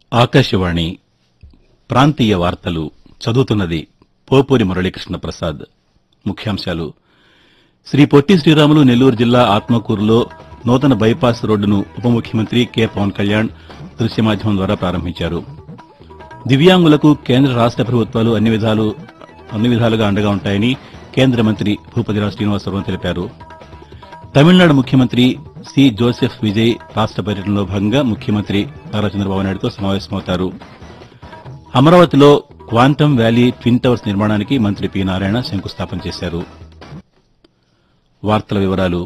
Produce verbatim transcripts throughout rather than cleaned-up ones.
ఆకాశవాణి ప్రాంతీయ వార్తలు చదువుతున్నది పోపూరి మురళీకృష్ణ ప్రసాద్. ముఖ్యాంశాలు. శ్రీ పొట్టి శ్రీరాములు నెల్లూరు జిల్లా ఆత్మకూరులో నూతన బైపాస్ రోడ్డును ఉప ముఖ్యమంత్రి కె పవన్ కళ్యాణ్ దృశ్య మాధ్యమం ద్వారా ప్రారంభించారు. దివ్యాంగులకు కేంద్ర రాష్ట ప్రభుత్వాలు అన్ని విధాలు అన్ని విధాలుగా అండగా ఉంటాయని కేంద్ర మంత్రి భూపతిరాజు శ్రీనివాసరావు తెలిపారు. తమిళనాడు ముఖ్యమంత్రి సి జోసెఫ్ విజయ్ రాష్ట పర్యటనలో భాగంగా ముఖ్యమంత్రి నారా చంద్రబాబు నాయుడుతో సమావేశమవుతారు. అమరావతిలో క్వాంటమ్ వ్యాలీ ట్విన్ టవర్స్ నిర్మాణానికి మంత్రి పి నారాయణ శంకుస్థాపన చేశారు. వార్తల వివరాలు.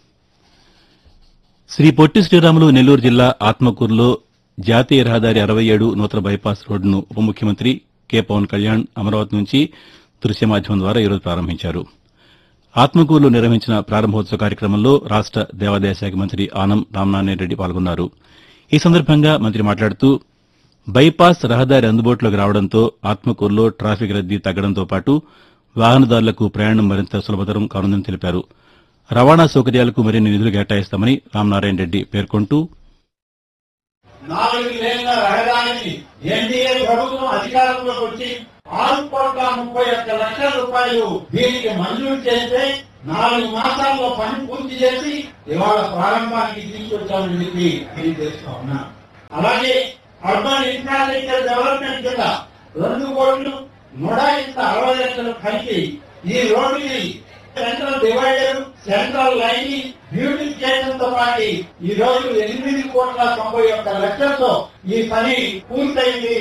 శ్రీ పొట్టి శ్రీరాములు నెల్లూరు జిల్లా ఆత్మకూరులో జాతీయ రహదారి అరవై ఏడు నూతన బైపాస్ రోడ్డును ఉప ముఖ్యమంత్రి కె పవన్ కళ్యాణ్ అమరావతి నుంచి దృశ్య మాధ్యమం ద్వారా ఈరోజు ప్రారంభించారు. ఆత్మకూరులో నిర్వహించిన ప్రారంభోత్సవ కార్యక్రమంలో రాష్ట దేవాదాయ శాఖ మంత్రి ఆనం రామనారాయణరెడ్డి పాల్గొన్నారు. ఈ సందర్భంగా మంత్రి మాట్లాడుతూ బైపాస్ రహదారి అందుబాటులోకి రావడంతో ఆత్మకూరులో ట్రాఫిక్ రద్దీ తగ్గడంతో పాటు వాహనదారులకు ప్రయాణం మరింత సులభతరం కానుందని తెలిపారు. రవాణా సౌకర్యాలకు మరిన్ని నిధులు కేటాయిస్తామని రామనారాయణరెడ్డి పేర్కొంటూ నాలుగు లేన్ల రహదారిని ఎన్డీఏ ప్రభుత్వం అధికారంలోకి వచ్చి ఆరు కోట్ల ముప్పై ఒక్క లక్షల రూపాయలు దీనికి మంజూరు చేస్తే నాలుగు మాసాల్లో పని పూర్తి చేసి ఇవాళ ప్రారంభానికి తీసుకొచ్చామని చెప్పి తెలియజేస్తా ఉన్నా. అలాగే అర్బన్ ఇన్ఫ్రాస్ట్రక్చర్ డెవలప్మెంట్ కింద రెండు కోట్లు నూట అరవై లక్షలు కలిపి ఈ రోడ్డుకి central divider central line beautification తో పాటు ఈ రోజు ఎనిమిది కోట్ల తొంభై ఒక్క లక్షలతో ఈ పని పూర్తయింది.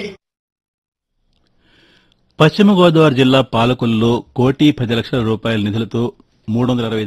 పశ్చిమ గోదావరి జిల్లా పాలకొల్లులో కోటి పది లక్షల రూపాయల నిధులతో మూడు వందల అరవై